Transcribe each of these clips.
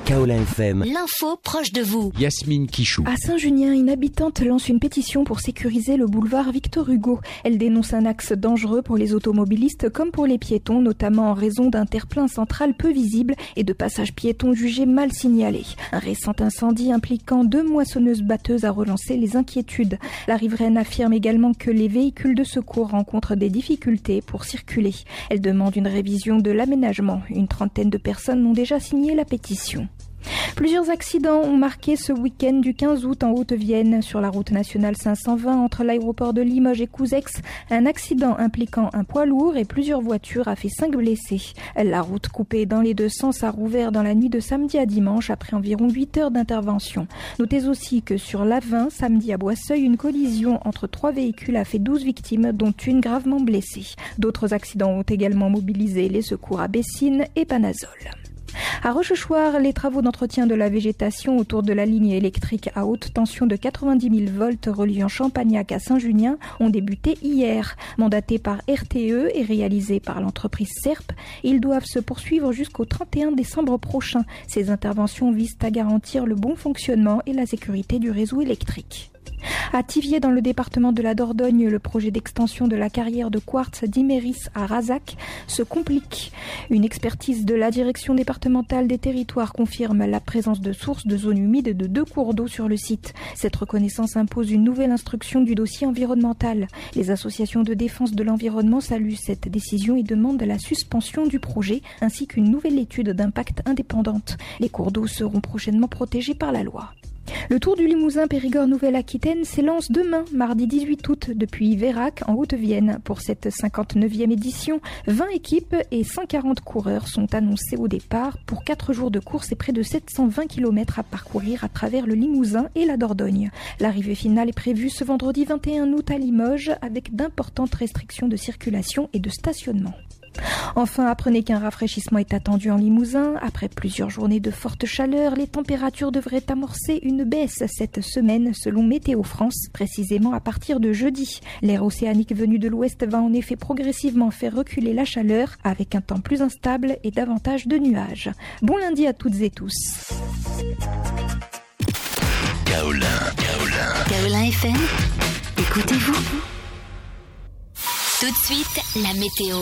Kaolin FM. L'info proche de vous. Yasmine Quichou. À Saint-Junien, une habitante lance une pétition pour sécuriser le boulevard Victor Hugo. Elle dénonce un axe dangereux pour les automobilistes comme pour les piétons, notamment en raison d'un terre-plein central peu visible et de passages piétons jugés mal signalés. Un récent incendie impliquant 2 moissonneuses-batteuses a relancé les inquiétudes. La riveraine affirme également que les véhicules de secours rencontrent des difficultés pour circuler. Elle demande une révision de l'aménagement. Une trentaine de personnes ont déjà signé la pétition. Plusieurs accidents ont marqué ce week-end du 15 août en Haute-Vienne. Sur la route nationale 520 entre l'aéroport de Limoges et Couzex, un accident impliquant un poids lourd et plusieurs voitures a fait 5 blessés. La route coupée dans les deux sens a rouvert dans la nuit de samedi à dimanche après environ 8 heures d'intervention. Notez aussi que sur l'A20, samedi à Boisseuil, une collision entre 3 véhicules a fait 12 victimes, dont une gravement blessée. D'autres accidents ont également mobilisé les secours à Bessines et Panazol. À Rochechouart, les travaux d'entretien de la végétation autour de la ligne électrique à haute tension de 90 000 volts reliant Champagnac à Saint-Junien ont débuté hier. Mandatés par RTE et réalisés par l'entreprise SERP, ils doivent se poursuivre jusqu'au 31 décembre prochain. Ces interventions visent à garantir le bon fonctionnement et la sécurité du réseau électrique. À Thiviers, dans le département de la Dordogne, le projet d'extension de la carrière de quartz d'Iméris à Razac se complique. Une expertise de la direction départementale des territoires confirme la présence de sources de zones humides de 2 cours d'eau sur le site. Cette reconnaissance impose une nouvelle instruction du dossier environnemental. Les associations de défense de l'environnement saluent cette décision et demandent la suspension du projet ainsi qu'une nouvelle étude d'impact indépendante. Les cours d'eau seront prochainement protégés par la loi. Le Tour du Limousin Périgord-Nouvelle-Aquitaine s'élance demain, mardi 18 août, depuis Vérac, en Haute-Vienne. Pour cette 59e édition, 20 équipes et 140 coureurs sont annoncés au départ pour 4 jours de course et près de 720 km à parcourir à travers le Limousin et la Dordogne. L'arrivée finale est prévue ce vendredi 21 août à Limoges, avec d'importantes restrictions de circulation et de stationnement. Enfin, apprenez qu'un rafraîchissement est attendu en Limousin. Après plusieurs journées de forte chaleur, les températures devraient amorcer une baisse cette semaine selon Météo France, précisément à partir de jeudi. L'air océanique venu de l'ouest va en effet progressivement faire reculer la chaleur avec un temps plus instable et davantage de nuages. Bon lundi à toutes et tous. Kaolin FM, écoutez-vous. Tout de suite, la météo.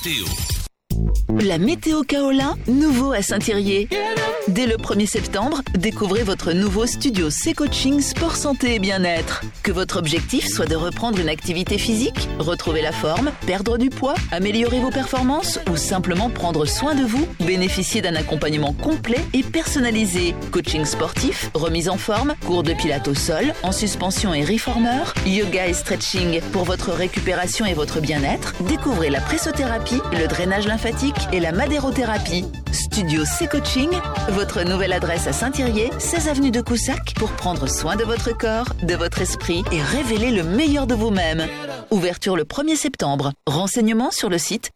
La météo Kaolin, nouveau à Saint-Thirier. Dès le 1er septembre, découvrez votre nouveau studio C-Coaching Sport Santé et Bien-être. Que votre objectif soit de reprendre une activité physique, retrouver la forme, perdre du poids, améliorer vos performances ou simplement prendre soin de vous, bénéficiez d'un accompagnement complet et personnalisé. Coaching sportif, remise en forme, cours de pilates au sol, en suspension et reformer, yoga et stretching pour votre récupération et votre bien-être. Découvrez la pressothérapie, le drainage lymphatique et la madérothérapie. Studio C-Coaching, votre nouvelle adresse à Saint-Thirier, 16 avenue de Coussac, pour prendre soin de votre corps, de votre esprit et révéler le meilleur de vous-même. Ouverture le 1er septembre. Renseignements sur le site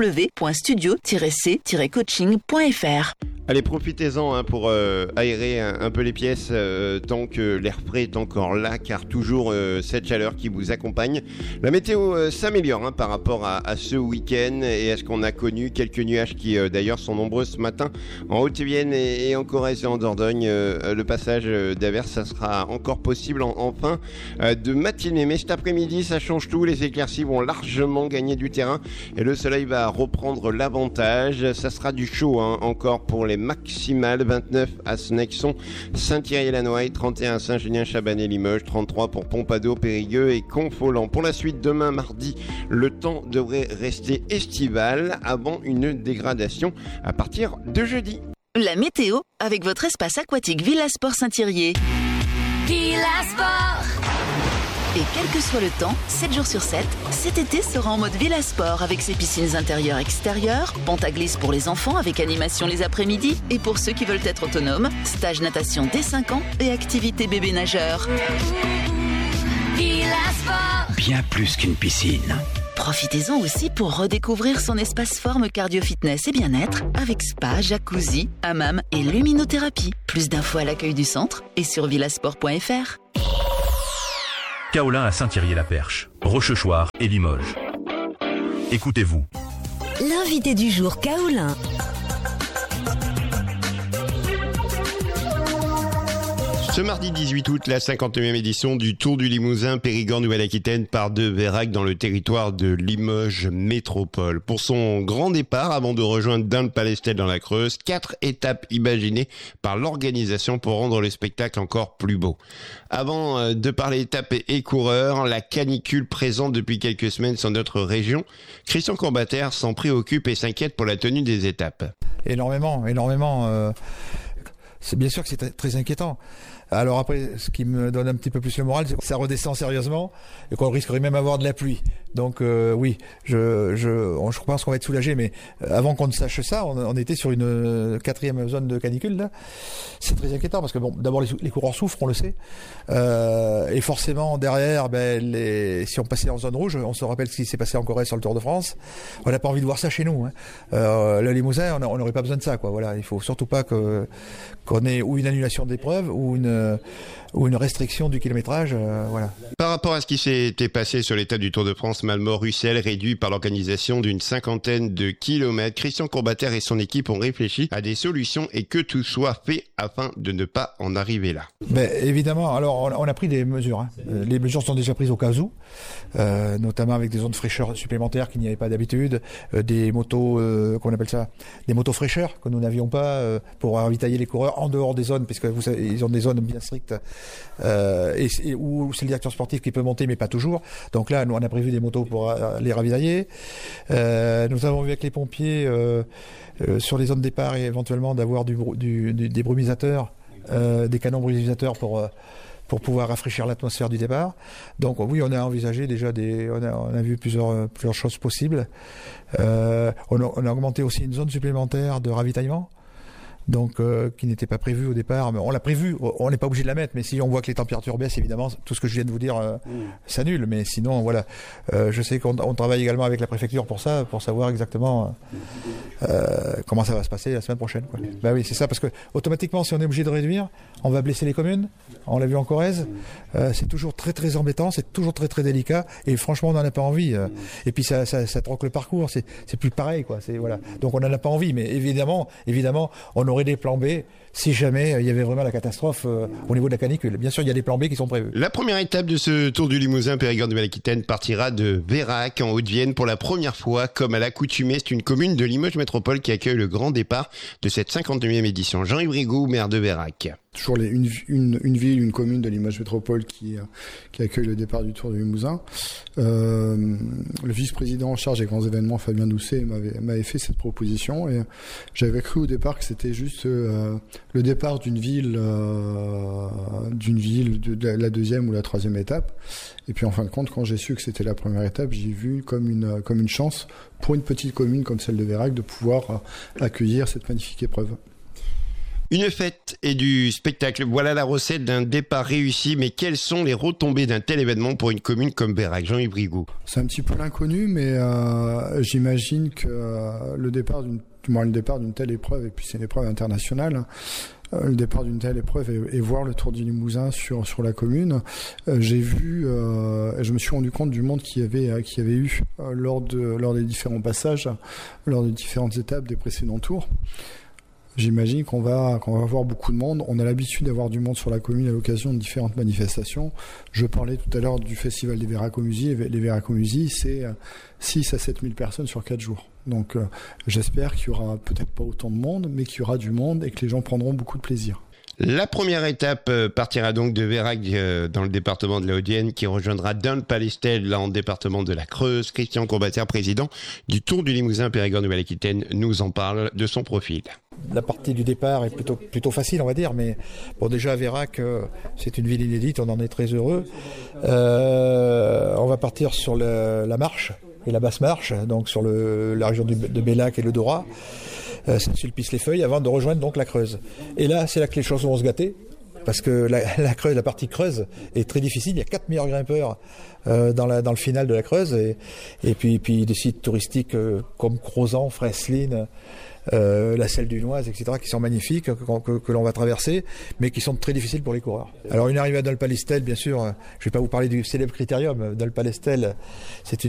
www.studio-c-coaching.fr. Allez, profitez-en pour aérer un peu les pièces tant que l'air frais est encore là, car toujours cette chaleur qui vous accompagne. La météo s'améliore par rapport à ce week-end et à ce qu'on a connu. Quelques nuages qui d'ailleurs sont nombreux ce matin en Haute-Vienne et en Corrèze et en Dordogne. Le passage d'averses, ça sera encore possible en fin de matinée. Mais cet après-midi, ça change tout. Les éclaircies vont largement gagner du terrain et le soleil va reprendre l'avantage. Ça sera du chaud encore pour les maximales. 29 à Snexon, Saint-Thierry-la-Noaille, 31 à Saint-Junien-Chabanais-Limoges, 33 pour Pompadour, Périgueux et Confolens. Pour la suite, demain mardi, le temps devrait rester estival avant une dégradation à partir de jeudi. La météo avec votre espace aquatique Villa Sport Saint-Thirier. Villa Sport. Et quel que soit le temps, 7 jours sur 7, cet été sera en mode Villa Sport avec ses piscines intérieures extérieures, pente à glisse pour les enfants avec animation les après-midi et pour ceux qui veulent être autonomes, stage natation dès 5 ans et activité bébé nageur. Villa Sport. Bien plus qu'une piscine. Profitez-en aussi pour redécouvrir son espace forme cardio-fitness et bien-être avec spa, jacuzzi, hammam et luminothérapie. Plus d'infos à l'accueil du centre et sur villasport.fr. Kaolin à Saint-Thirier-la-Perche, Rochechouart et Limoges. Écoutez-vous. L'invité du jour Kaolin. Ce mardi 18 août, la 59e édition du Tour du Limousin Périgord-Nouvelle-Aquitaine part de Vérac dans le territoire de Limoges Métropole. Pour son grand départ, avant de rejoindre Dun-Palestel dans la Creuse, 4 étapes imaginées par l'organisation pour rendre le spectacle encore plus beau. Avant de parler étapes et coureurs, la canicule présente depuis quelques semaines sur notre région, Christian Courbater s'en préoccupe et s'inquiète pour la tenue des étapes. Énormément. C'est bien sûr que c'est très inquiétant. Alors après, ce qui me donne un petit peu plus le moral, c'est que ça redescend sérieusement et qu'on risquerait même d'avoir de la pluie. Donc oui, je pense qu'on va être soulagé, mais avant qu'on ne sache ça, on était sur une 4e zone de canicule là. C'est très inquiétant parce que bon, d'abord les coureurs souffrent, on le sait, et forcément derrière, si on passait en zone rouge, on se rappelle ce qui s'est passé en Corrèze sur le Tour de France. On n'a pas envie de voir ça chez nous. Le Limousin, on n'aurait pas besoin de ça, quoi. Voilà, il faut surtout pas qu'on ait ou une annulation d'épreuve ou une restriction du kilométrage, voilà. Par rapport à ce qui s'était passé sur l'étape du Tour de France Malmort-Russell, réduit par l'organisation d'une 50aine de kilomètres, Christian Courbater et son équipe ont réfléchi à des solutions et que tout soit fait afin de ne pas en arriver là. Évidemment, alors on a pris des mesures. Les mesures sont déjà prises au cas où, notamment avec des zones de fraîcheur supplémentaires qu'il n'y avait pas d'habitude, des motos, qu'on appelle ça, des motos fraîcheurs que nous n'avions pas pour ravitailler les coureurs en dehors des zones, puisque vous savez, ils ont des zones bien strictes où c'est le directeur sportif qui peut monter, mais pas toujours. Donc là, nous on a prévu des motos pour les ravitailler. Nous avons vu avec les pompiers sur les zones de départ et éventuellement d'avoir des brumisateurs, des canons brumisateurs pour pouvoir rafraîchir l'atmosphère du départ. Donc oui, on a envisagé déjà on a vu plusieurs choses possibles. On a augmenté aussi une zone supplémentaire de ravitaillement. Donc qui n'était pas prévu au départ, mais on l'a prévu, on n'est pas obligé de la mettre, mais si on voit que les températures baissent, évidemment, tout ce que je viens de vous dire s'annule, mais sinon, voilà, je sais qu'on travaille également avec la préfecture pour ça, pour savoir exactement comment ça va se passer la semaine prochaine, quoi. Bah oui, c'est ça, parce que automatiquement, si on est obligé de réduire, on va blesser les communes, on l'a vu en Corrèze, c'est toujours très très embêtant, c'est toujours très très délicat, et franchement, on n'en a pas envie, et puis ça troque le parcours, c'est plus pareil, quoi, voilà. Donc on n'en a pas envie, mais évidemment, on aurait des plans B si jamais il y avait vraiment la catastrophe au niveau de la canicule. Bien sûr, il y a des plans B qui sont prévus. La première étape de ce Tour du Limousin Périgord-Nouvelle-Aquitaine partira de Vérac en Haute-Vienne pour la première fois. Comme à l'accoutumée, c'est une commune de Limoges Métropole qui accueille le grand départ de cette 59e édition. Jean-Yves Rigaud, maire de Vérac. Toujours une ville, une commune de Limoges Métropole qui accueille le départ du Tour du Limousin. Le vice-président en charge des grands événements, Fabien Doucet, m'avait fait cette proposition et j'avais cru au départ que c'était juste le départ d'une ville de la 2e ou la 3e étape. Et puis en fin de compte, quand j'ai su que c'était la première étape, j'ai vu comme une chance pour une petite commune comme celle de Vérac de pouvoir accueillir cette magnifique épreuve. Une fête et du spectacle, voilà la recette d'un départ réussi, mais quelles sont les retombées d'un tel événement pour une commune comme Vérac? Jean-Yves Rigaud. C'est un petit peu l'inconnu, mais j'imagine que le départ d'une telle épreuve, et puis c'est une épreuve internationale, le départ d'une telle épreuve et voir le Tour du Limousin sur la commune, j'ai vu, je me suis rendu compte du monde qu'il y avait eu lors des différents passages, lors des différentes étapes des précédents tours. J'imagine qu'on va voir beaucoup de monde. On a l'habitude d'avoir du monde sur la commune à l'occasion de différentes manifestations. Je parlais tout à l'heure du festival des Véracomusies. Les Véracomusies, c'est 6 à 7 000 personnes sur 4 jours. Donc j'espère qu'il y aura peut-être pas autant de monde, mais qu'il y aura du monde et que les gens prendront beaucoup de plaisir. La première étape partira donc de Vérac dans le département de la Haute-Vienne qui rejoindra Dun-Palestel là en département de la Creuse. Christian Courbater, président du Tour du Limousin Périgord-Nouvelle-Aquitaine, nous en parle de son profil. La partie du départ est plutôt facile, on va dire, mais bon, déjà Vérac, c'est une ville inédite, on en est très heureux. On va partir sur la marche et la basse marche, donc sur la région de Bellac et le Dorat. Saint-Sulpice-les-Feuilles, avant de rejoindre donc la Creuse. Et là, c'est là que les choses vont se gâter, parce que la partie Creuse est très difficile. Il y a 4 meilleurs grimpeurs dans le final de la Creuse, et puis des sites touristiques comme Crozant, Freslin, la Selle du Noise, etc., qui sont magnifiques, que l'on va traverser, mais qui sont très difficiles pour les coureurs. Alors une arrivée à Dun-Palestel, bien sûr, je ne vais pas vous parler du célèbre critérium. Dun-Palestel, c'est